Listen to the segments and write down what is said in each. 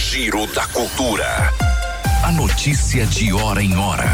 Giro da Cultura. A notícia de hora em hora.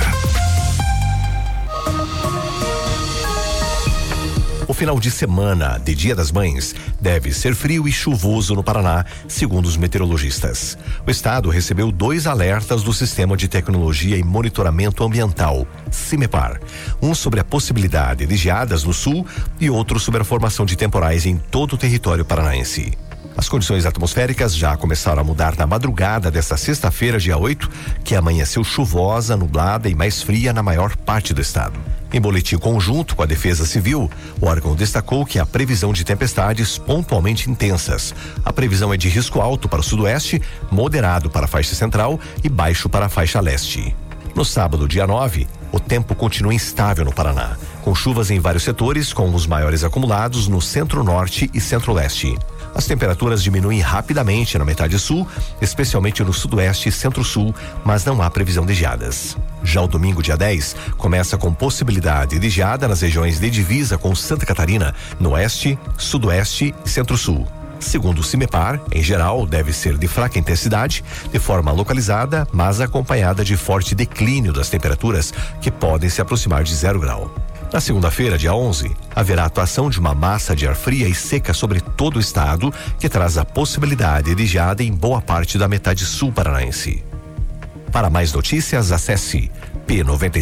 O final de semana de Dia das Mães deve ser frio e chuvoso no Paraná, segundo os meteorologistas. O estado recebeu 2 alertas do Sistema de Tecnologia e Monitoramento Ambiental, CIMEPAR. Um sobre a possibilidade de geadas no sul e outro sobre a formação de temporais em todo o território paranaense. As condições atmosféricas já começaram a mudar na madrugada desta sexta-feira, dia 8, que amanheceu chuvosa, nublada e mais fria na maior parte do estado. Em boletim conjunto com a Defesa Civil, o órgão destacou que há previsão de tempestades pontualmente intensas. A previsão é de risco alto para o sudoeste, moderado para a faixa central e baixo para a faixa leste. No sábado, dia 9, o tempo continua instável no Paraná, com chuvas em vários setores, com os maiores acumulados no centro-norte e centro-leste. As temperaturas diminuem rapidamente na metade sul, especialmente no sudoeste e centro-sul, mas não há previsão de geadas. Já o domingo, dia 10, começa com possibilidade de geada nas regiões de divisa com Santa Catarina, no oeste, sudoeste e centro-sul. Segundo o CIMEPAR, em geral, deve ser de fraca intensidade, de forma localizada, mas acompanhada de forte declínio das temperaturas, que podem se aproximar de 0 grau. Na segunda-feira, dia 11, haverá atuação de uma massa de ar fria e seca sobre todo o estado, que traz a possibilidade de geada em boa parte da metade sul paranaense. Para mais notícias, acesse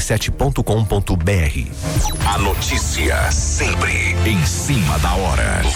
p97.com.br. A notícia sempre em cima da hora.